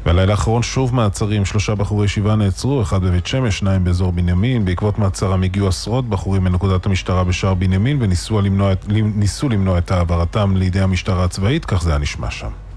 בלילה האחרון שוב מעצרים, 3 בחורי ישיבה נעצרו, 1 בבית שמש, 2 באזור בנימין. בעקבות מעצרם הגיעו עשרות בחורים מנקודת המשטרה בשער בנימין וניסו למנוע את העברתם לידי המשטרה הצבאית, כך זה היה נשמע שם.